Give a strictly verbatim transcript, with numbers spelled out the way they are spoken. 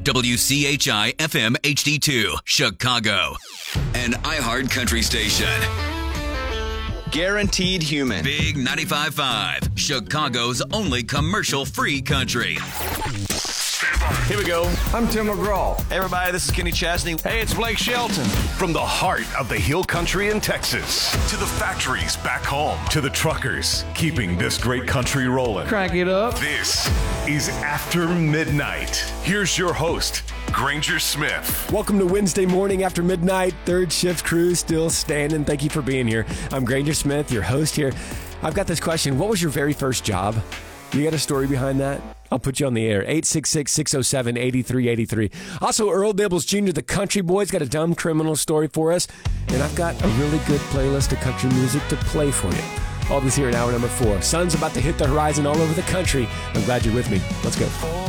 W C H I F M H D two, Chicago. An iHeart Country station. Guaranteed Human. Big ninety-five point five, Chicago's only commercial-free country. Here we go. I'm Tim McGraw. Hey, everybody, this is Kenny Chesney. Hey, it's Blake Shelton. From the heart of the hill country in Texas, to the factories back home, to the truckers keeping this great country rolling. Crank it up. This is After Midnight. Here's your host, Granger Smith. Welcome to Wednesday morning after midnight. Third shift crew still standing. Thank you for being here. I'm Granger Smith, your host here. I've got this question. What was your very first job? You got a story behind that? I'll put you on the air. eight six six, six oh seven, eight three eight three. Also, Earl Dibbles Junior, the country boy's got a dumb criminal story for us. And I've got a really good playlist of country music to play for you. All this here in hour number four. Sun's about to hit the horizon all over the country. I'm glad you're with me. Let's go.